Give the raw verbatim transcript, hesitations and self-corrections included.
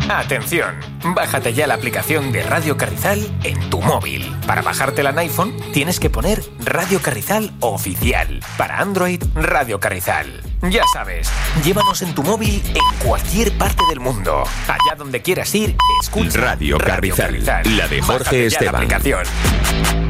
Atención, bájate ya la aplicación de Radio Carrizal en tu móvil. Para bajártela en iPhone tienes que poner Radio Carrizal Oficial. Para Android, Radio Carrizal. Ya sabes, llévanos en tu móvil en cualquier parte del mundo. Allá donde quieras ir, escucha Radio Carrizal, la de Jorge Esteban. La aplicación.